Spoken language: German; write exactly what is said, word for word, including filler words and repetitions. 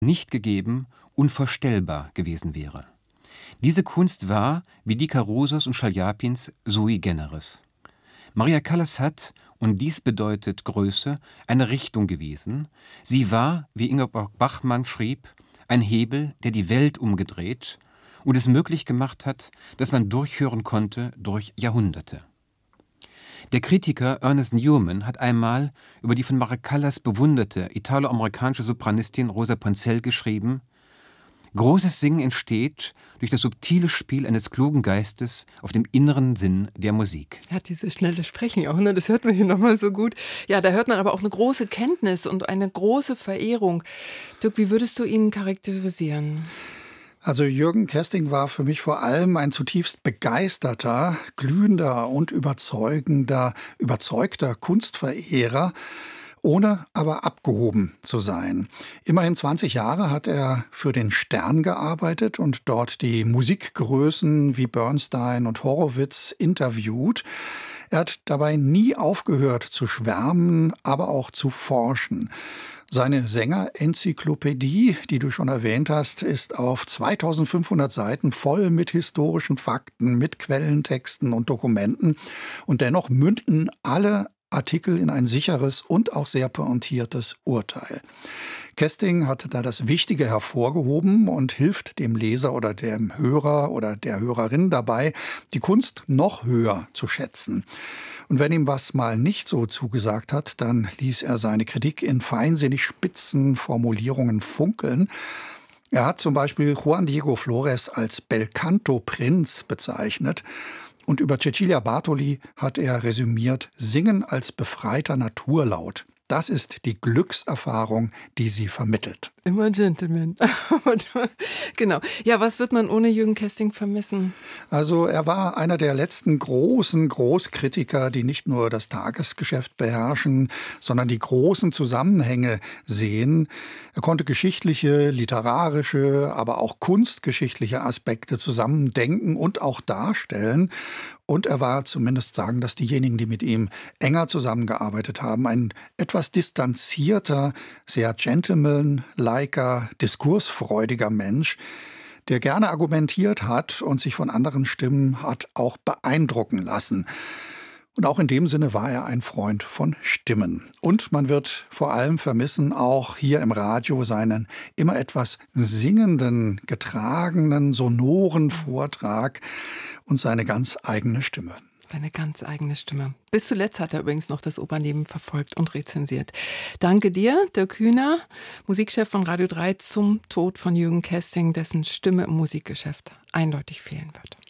nicht gegeben, unvorstellbar gewesen wäre. Diese Kunst war, wie die Carusos und Schaljapins, sui generis. Maria Callas hat, und dies bedeutet Größe, eine Richtung gewesen. Sie war, wie Ingeborg Bachmann schrieb, ein Hebel, der die Welt umgedreht und es möglich gemacht hat, dass man durchhören konnte durch Jahrhunderte. Der Kritiker Ernest Newman hat einmal über die von Maria Callas bewunderte italo-amerikanische Sopranistin Rosa Poncell geschrieben: Großes Singen entsteht durch das subtile Spiel eines klugen Geistes auf dem inneren Sinn der Musik. Ja, dieses schnelle Sprechen auch, ne? Das hört man hier nochmal so gut. Ja, da hört man aber auch eine große Kenntnis und eine große Verehrung. Dirk, wie würdest du ihn charakterisieren? Also Jürgen Kesting war für mich vor allem ein zutiefst begeisterter, glühender und überzeugender, überzeugter Kunstverehrer, ohne aber abgehoben zu sein. Immerhin zwanzig Jahre hat er für den Stern gearbeitet und dort die Musikgrößen wie Bernstein und Horowitz interviewt. Er hat dabei nie aufgehört zu schwärmen, aber auch zu forschen. Seine Sänger-Enzyklopädie, die du schon erwähnt hast, ist auf zweitausendfünfhundert Seiten voll mit historischen Fakten, mit Quellentexten und Dokumenten. Und dennoch münden alle Artikel in ein sicheres und auch sehr pointiertes Urteil. Kesting hat da das Wichtige hervorgehoben und hilft dem Leser oder dem Hörer oder der Hörerin dabei, die Kunst noch höher zu schätzen. Und wenn ihm was mal nicht so zugesagt hat, dann ließ er seine Kritik in feinsinnig spitzen Formulierungen funkeln. Er hat zum Beispiel Juan Diego Flores als Belcanto-Prinz bezeichnet. Und über Cecilia Bartoli hat er resümiert: Singen als befreiter Naturlaut. Das ist die Glückserfahrung, die sie vermittelt. Immer Gentleman. Genau. Ja, was wird man ohne Jürgen Kesting vermissen? Also er war einer der letzten großen Großkritiker, die nicht nur das Tagesgeschäft beherrschen, sondern die großen Zusammenhänge sehen. Er konnte geschichtliche, literarische, aber auch kunstgeschichtliche Aspekte zusammendenken und auch darstellen. Und er war, zumindest sagen das diejenigen, die mit ihm enger zusammengearbeitet haben, ein etwas distanzierter, sehr gentleman-liker, diskursfreudiger Mensch, der gerne argumentiert hat und sich von anderen Stimmen hat auch beeindrucken lassen. Und auch in dem Sinne war er ein Freund von Stimmen. Und man wird vor allem vermissen, auch hier im Radio, seinen immer etwas singenden, getragenen, sonoren Vortrag und seine ganz eigene Stimme. Eine ganz eigene Stimme. Bis zuletzt hat er übrigens noch das Opernleben verfolgt und rezensiert. Danke dir, Dirk Hühner, Musikchef von Radio drei, zum Tod von Jürgen Kesting, dessen Stimme im Musikgeschäft eindeutig fehlen wird.